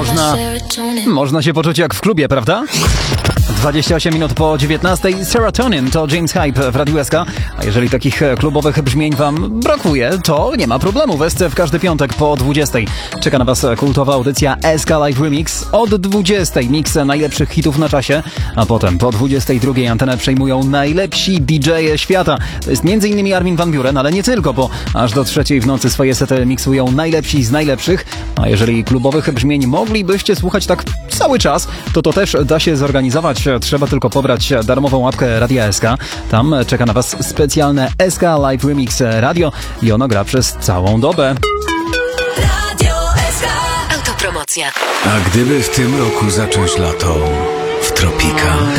Można się poczuć jak w klubie, prawda? 28 minut po 19. Serotonin to James Hype w Radiu SK. A jeżeli takich klubowych brzmień wam brakuje, to nie ma problemu. W SC w każdy piątek po 20. Czeka na was kultowa audycja SK Live Remix. Od 20. Miks najlepszych hitów na czasie, a potem po 22. antenę przejmują najlepsi DJ-e świata. To jest m.in. Armin van Buuren, ale nie tylko, bo aż do 3 w nocy swoje sety miksują najlepsi z najlepszych. A jeżeli klubowych brzmień moglibyście słuchać tak cały czas, to też da się zorganizować. Trzeba tylko pobrać darmową łapkę Radia SK. Tam czeka na was specjalne SK Live Remix Radio i ono gra przez całą dobę. Radio SK. Autopromocja. A gdyby w tym roku zacząć lato w tropikach?